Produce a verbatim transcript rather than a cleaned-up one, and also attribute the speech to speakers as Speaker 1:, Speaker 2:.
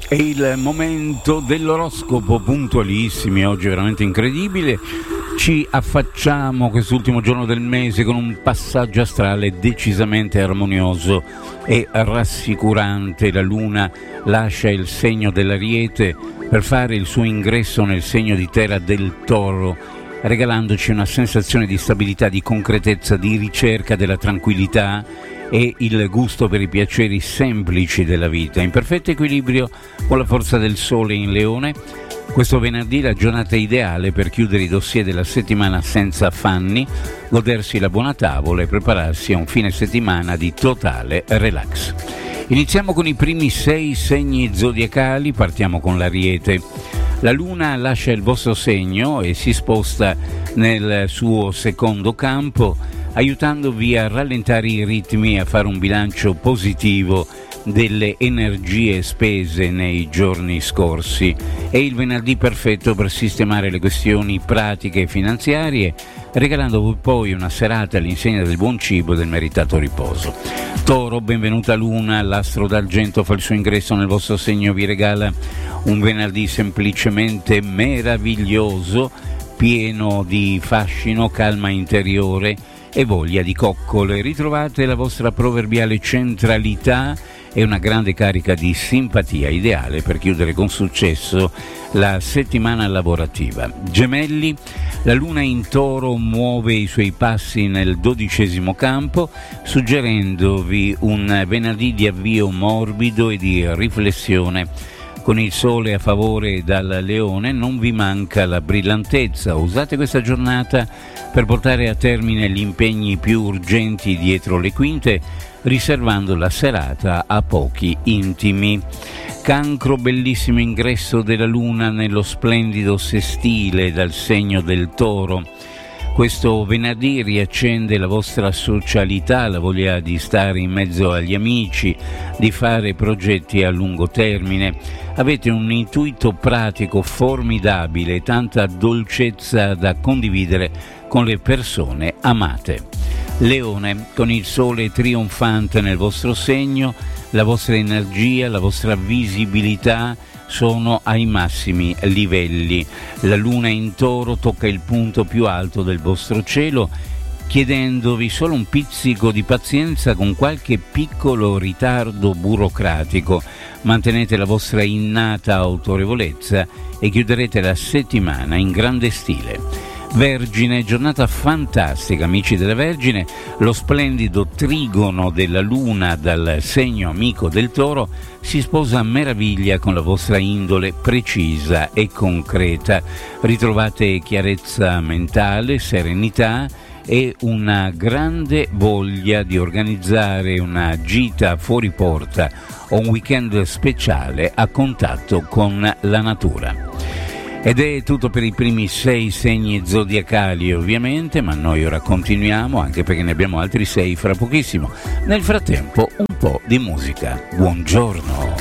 Speaker 1: È il momento dell'oroscopo, puntualissimi, oggi è veramente incredibile. Ci affacciamo quest'ultimo giorno del mese con un passaggio astrale decisamente armonioso e rassicurante. La luna lascia il segno dell'Ariete per fare il suo ingresso nel segno di terra del Toro, regalandoci una sensazione di stabilità, di concretezza, di ricerca della tranquillità e il gusto per i piaceri semplici della vita, in perfetto equilibrio con la forza del Sole in Leone. Questo venerdì la giornata ideale per chiudere i dossier della settimana senza affanni, godersi la buona tavola e prepararsi a un fine settimana di totale relax. Iniziamo con i primi sei segni zodiacali, partiamo con l'Ariete. La luna lascia il vostro segno e si sposta nel suo secondo campo, aiutandovi a rallentare i ritmi e a fare un bilancio positivo delle energie spese nei giorni scorsi. È il venerdì perfetto per sistemare le questioni pratiche e finanziarie, regalandovi poi una serata all'insegna del buon cibo e del meritato riposo. Toro, benvenuta luna, l'astro d'argento fa il suo ingresso nel vostro segno, vi regala un venerdì semplicemente meraviglioso, pieno di fascino, calma interiore e voglia di coccole. Ritrovate la vostra proverbiale centralità e una grande carica di simpatia, ideale per chiudere con successo la settimana lavorativa. Gemelli, la luna in Toro muove i suoi passi nel dodicesimo campo, suggerendovi un venerdì di avvio morbido e di riflessione. Con il Sole a favore dal Leone non vi manca la brillantezza. Usate questa giornata per portare a termine gli impegni più urgenti dietro le quinte, riservando la serata a pochi intimi. Cancro, bellissimo ingresso della luna nello splendido sestile dal segno del Toro. Questo venerdì riaccende la vostra socialità, la voglia di stare in mezzo agli amici, di fare progetti a lungo termine. Avete un intuito pratico formidabile e tanta dolcezza da condividere con le persone amate. Leone, con il Sole trionfante nel vostro segno, la vostra energia, la vostra visibilità sono ai massimi livelli. La luna in Toro tocca il punto più alto del vostro cielo, chiedendovi solo un pizzico di pazienza con qualche piccolo ritardo burocratico. Mantenete la vostra innata autorevolezza e chiuderete la settimana in grande stile. Vergine, giornata fantastica, amici della Vergine. Lo splendido trigono della luna dal segno amico del Toro si sposa a meraviglia con la vostra indole precisa e concreta. Ritrovate chiarezza mentale, serenità e una grande voglia di organizzare una gita fuori porta o un weekend speciale a contatto con la natura. Ed è tutto per i primi sei segni zodiacali, ovviamente, ma noi ora continuiamo, anche perché ne abbiamo altri sei fra pochissimo. Nel frattempo un po' di musica. Buongiorno.